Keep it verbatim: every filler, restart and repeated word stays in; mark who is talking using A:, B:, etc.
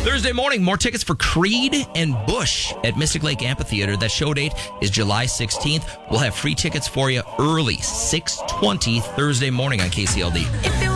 A: Thursday morning, more tickets for Creed and Bush at Mystic Lake Amphitheater. That show date is July sixteenth. We'll have free tickets for you early, six twenty Thursday morning on K C L D.
B: If you